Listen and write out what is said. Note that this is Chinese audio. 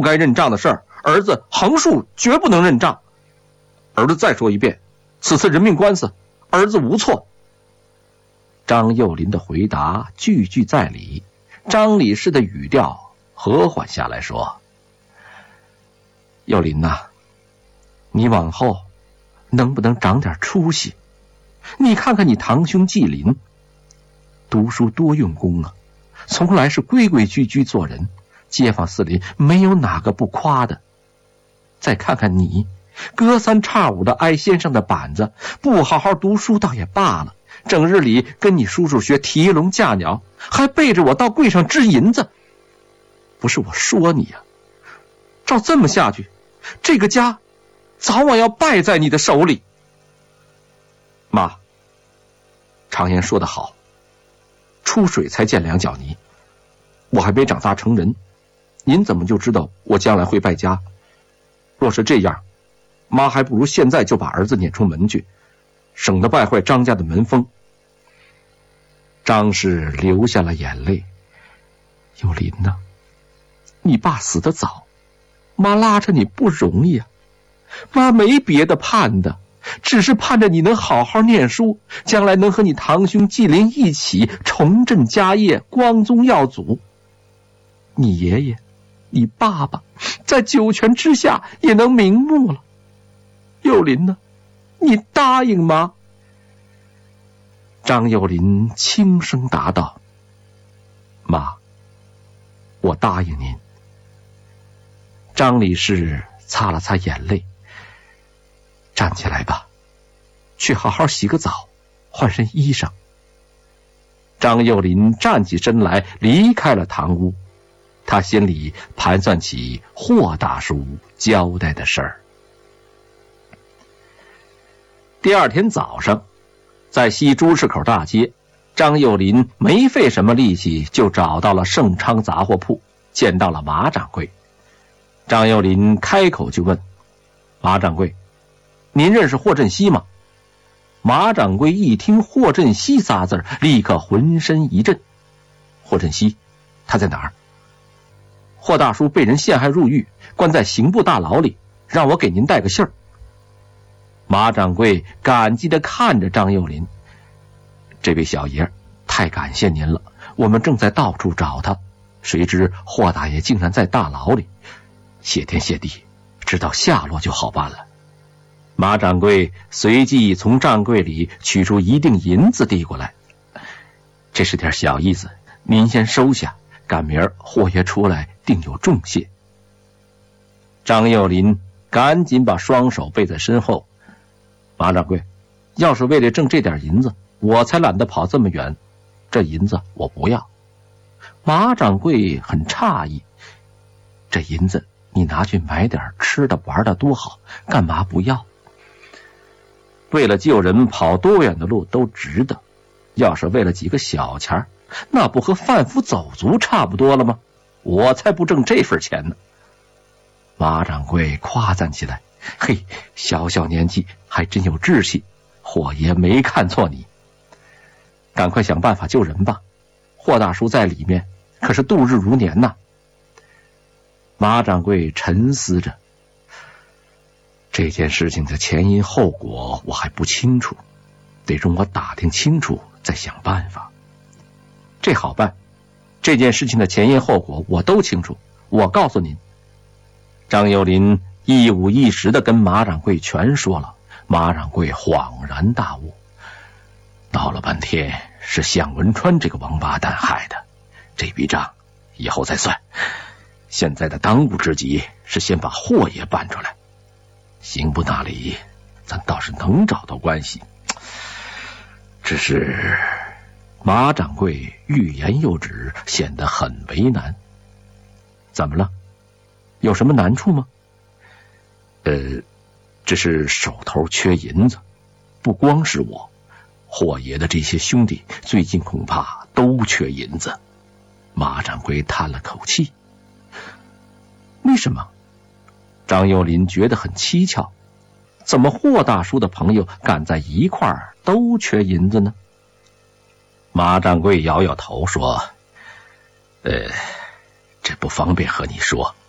该认账的事儿，儿子横竖绝不能认账。儿子再说一遍，此次人命官司，儿子无错。张幼林的回答句句在理，张理事的语调和缓下来说：幼林呐，你往后能不能长点出息？你看看你堂兄季林，读书多用功啊，从来是规规矩矩做人，街坊四邻没有哪个不夸的。再看看你，隔三差五的挨先生的板子，不好好读书倒也罢了，整日里跟你叔叔学提笼架鸟，还背着我到柜上支银子。不是我说你呀，照这么下去，这个家早晚要败在你的手里。妈，常言说得好，出水才见两脚泥。我还没长大成人，您怎么就知道我将来会败家？若是这样，妈还不如现在就把儿子撵出门去，省得败坏张家的门风。张氏流下了眼泪。幼林呐，你爸死得早，妈拉着你不容易啊。妈没别的盼的，只是盼着你能好好念书，将来能和你堂兄季林一起重振家业，光宗耀祖。你爷爷你爸爸在九泉之下也能瞑目了。幼林呢，你答应吗？张幼林轻声答道：妈，我答应您。张理事擦了擦眼泪，站起来吧，去好好洗个澡，换身衣裳。张幼林站起身来，离开了堂屋。他心里盘算起霍大叔交代的事儿。第二天早上，在西朱市口大街，张幼林没费什么力气就找到了盛昌杂货铺，见到了马掌柜。张幼林开口就问：马掌柜，您认识霍振西吗？马掌柜一听霍振西仨字，立刻浑身一震。霍振西，他在哪儿？霍大叔被人陷害入狱，关在刑部大牢里，让我给您带个信儿。马掌柜感激地看着张幼林：这位小爷，太感谢您了，我们正在到处找他，谁知霍大爷竟然在大牢里，谢天谢地，知道下落就好办了。马掌柜随即从账柜里取出一锭银子递过来：这是点小意思，您先收下，赶明儿霍爷出来定有重谢。张幼林赶紧把双手背在身后：马掌柜，要是为了挣这点银子，我才懒得跑这么远，这银子我不要。马掌柜很诧异：这银子你拿去买点吃的玩的多好，干嘛不要？为了救人跑多远的路都值得，要是为了几个小钱，那不和贩夫走卒差不多了吗？我才不挣这份钱呢。马掌柜夸赞起来：嘿，小小年纪还真有志气，霍爷没看错你。赶快想办法救人吧，霍大叔在里面可是度日如年呐。马掌柜沉思着，这件事情的前因后果我还不清楚，得容我打听清楚再想办法。这好办，这件事情的前因后果我都清楚，我告诉您。张幼林一五一十地跟马掌柜全说了。马掌柜恍然大悟，闹了半天是向文川这个王八蛋害的，这笔账以后再算，现在的当务之急是先把霍爷办出来。刑部那里咱倒是能找到关系，只是马掌柜欲言又止，显得很为难。怎么了？有什么难处吗？只是手头缺银子，不光是我，霍爷的这些兄弟最近恐怕都缺银子。马掌柜叹了口气。为什么？张幼林觉得很蹊跷，怎么霍大叔的朋友赶在一块儿都缺银子呢？马掌柜摇摇头说：这不方便和你说。